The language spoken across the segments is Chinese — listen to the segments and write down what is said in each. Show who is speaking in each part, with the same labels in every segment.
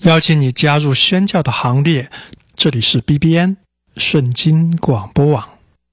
Speaker 1: 邀请你加入宣教的行列。这里是 BBN 圣经广播网，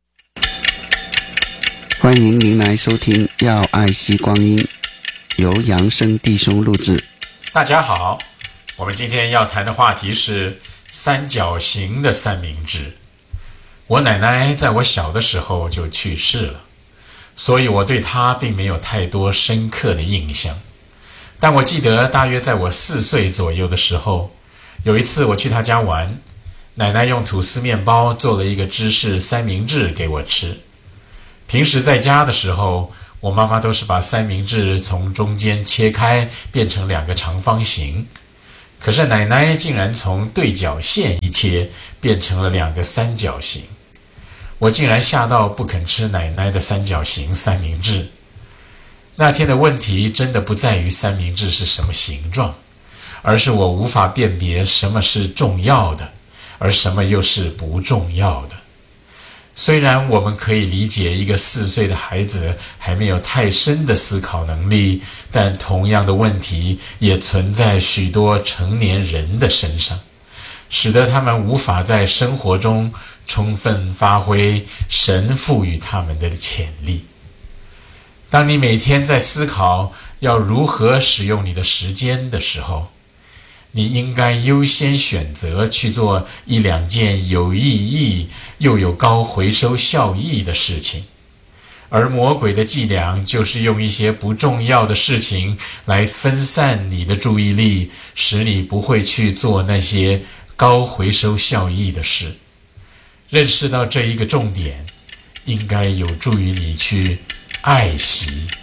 Speaker 2: 欢迎您来收听要爱惜光阴，由扬声弟兄录制。
Speaker 3: 大家好，我们今天要谈的话题是三角形的三明治。我奶奶在我小的时候就去世了，所以我对她并没有太多深刻的印象。但我记得大约在我4岁左右的时候，有一次我去她家玩，奶奶用吐司面包做了一个芝士三明治给我吃。平时在家的时候，我妈妈都是把三明治从中间切开，变成2个长方形。可是奶奶竟然从对角线一切，变成了2个三角形。我竟然吓到不肯吃奶奶的三角形三明治。那天的问题真的不在于三明治是什么形状，而是我无法辨别什么是重要的，而什么又是不重要的。虽然我们可以理解一个4岁的孩子还没有太深的思考能力，但同样的问题也存在许多成年人的身上，使得他们无法在生活中充分发挥神赋予他们的潜力。当你每天在思考要如何使用你的时间的时候，你应该优先选择去做1-2件有意义又有高回收效益的事情，而魔鬼的伎俩就是用一些不重要的事情来分散你的注意力，使你不会去做那些高回收效益的事。认识到这一个重点，应该有助于你去爱惜